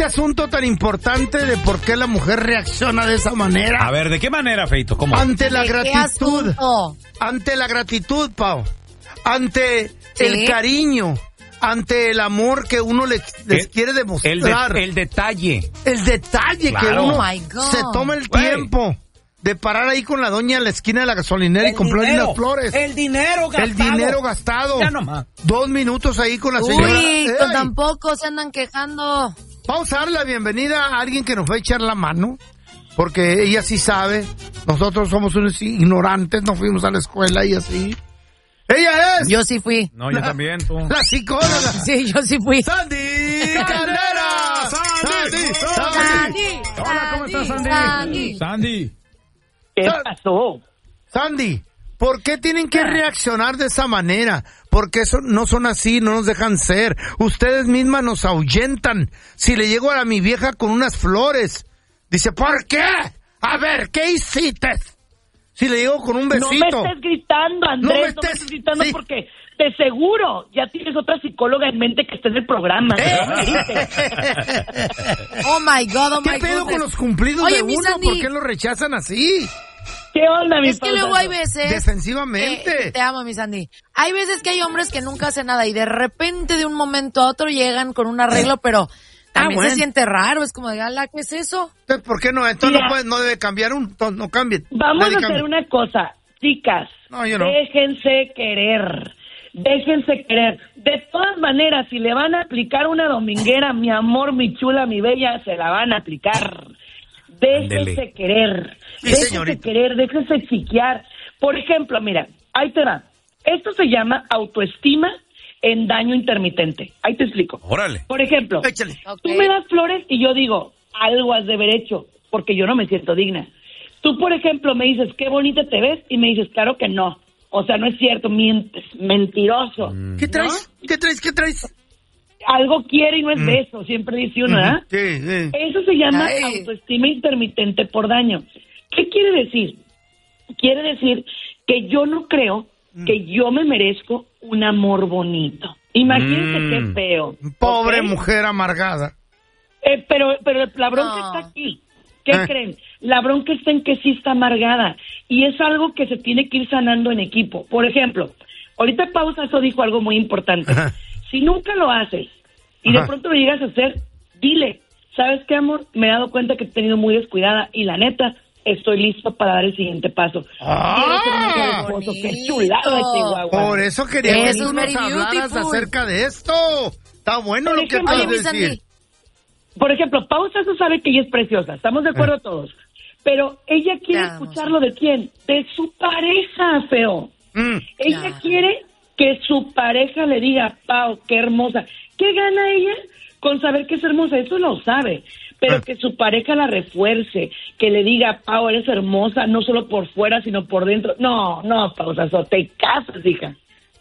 asunto tan importante de por qué la mujer reacciona de esa manera. A ver, ¿de qué manera, Feito? ¿Cómo? Ante la gratitud. Ante la gratitud, Pau. Ante el cariño. Ante el amor que uno les quiere demostrar. El detalle. El detalle, claro. Que uno se toma el tiempo de parar ahí con la doña en la esquina de la gasolinera y comprarle unas flores. El dinero gastado. El dinero gastado. Ya nomás. 2 minutos ahí con la señora. Uy, tampoco se andan quejando. Vamos a darle la bienvenida a alguien que nos va a echar la mano, porque ella sí sabe. Nosotros somos unos ignorantes, no fuimos a la escuela y así. ¡Ella es! Yo sí fui. No, yo también, tú. La psicóloga. Sí, yo sí fui. ¡Sandy Caldera! ¡Sandy! Hola, ¿cómo estás, Sandy? ¿Qué pasó? Sandy, ¿por qué tienen que reaccionar de esa manera? Porque eso no son así, no nos dejan ser. Ustedes mismas nos ahuyentan. Si le llego a mi vieja con unas flores, dice, ¿por qué? A ver, ¿qué hiciste? Si le llego con un besito. No me estés gritando, Andrés, no me estés gritando porque de seguro ya tienes otra psicóloga en mente que esté en el programa. Oh my God, ¿Qué pedo con los cumplidos de uno? Sandy, ¿por qué lo rechazan así? ¿Qué onda, mi Es que luego hay veces... Defensivamente. Te amo, mi Sandy. Hay veces que hay hombres que nunca hacen nada y de repente de un momento a otro llegan con un arreglo, pero... También se siente raro, es como de, ¿qué es eso? Entonces, ¿por qué no? Entonces no debe cambiar no cambie. Vamos a hacer una cosa, chicas. No, yo no. Déjense querer. De todas maneras, si le van a aplicar una dominguera, mi amor, mi chula, mi bella, se la van a aplicar. Déjense querer. Sí, déjense querer, déjense chiquear. Por ejemplo, mira, ahí te va. Esto se llama autoestima en daño intermitente. Ahí te explico. Órale. Por ejemplo, tú me das flores y yo digo, algo has de haber hecho, porque yo no me siento digna. Tú, por ejemplo, me dices, qué bonita te ves, y me dices, claro que no. O sea, no es cierto, mientes, mentiroso. ¿Qué traes? ¿No? ¿Qué traes? Algo quiere y no es beso, siempre dice uno, ¿verdad? Sí. Eso se llama autoestima intermitente por daño. ¿Qué quiere decir? Quiere decir que yo no creo que yo me merezco un amor bonito. Imagínense qué feo. Pobre mujer amargada. Pero la bronca está aquí. ¿Qué creen? La bronca está en que sí está amargada. Y es algo que se tiene que ir sanando en equipo. Por ejemplo, ahorita Pausa eso dijo algo muy importante. Si nunca lo haces y de pronto lo llegas a hacer, dile, ¿sabes qué, amor? Me he dado cuenta que te he tenido muy descuidada y la neta, estoy listo para dar el siguiente paso. ¡Qué chulado de Chihuahua! Por eso quería que tú nos hablaras acerca de esto. Está bueno lo que acabas de decir. Por ejemplo, Pausa eso sabe que ella es preciosa. Estamos de acuerdo todos. Pero ella quiere escucharlo ¿de quién? De su pareja, feo. Ella quiere que su pareja le diga, Pau, qué hermosa. ¿Qué gana ella con saber que es hermosa? Eso lo sabe. Pero que su pareja la refuerce, que le diga, Pau, eres hermosa, no solo por fuera, sino por dentro. No, Pausazo, te casas, hija.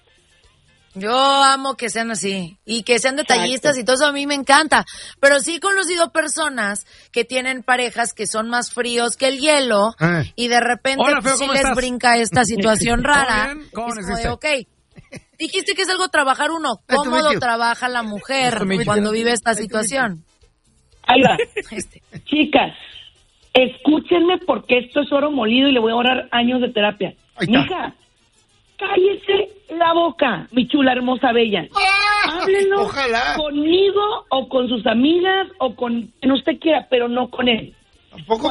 Yo amo que sean así y que sean detallistas y todo eso a mí me encanta. Pero sí he conocido personas que tienen parejas que son más fríos que el hielo y de repente sí les brinca esta situación rara. ¿Cómo es como de, ok, dijiste que es algo trabajar uno. ¿Cómo lo trabaja la mujer cuando vive esta situación? Ahí va. Chicas, escúchenme porque esto es oro molido y le voy a ahorrar años de terapia. Mija, cállese la boca, mi chula hermosa bella. Háblenlo conmigo o con sus amigas o con quien usted quiera, pero no con él. Tampoco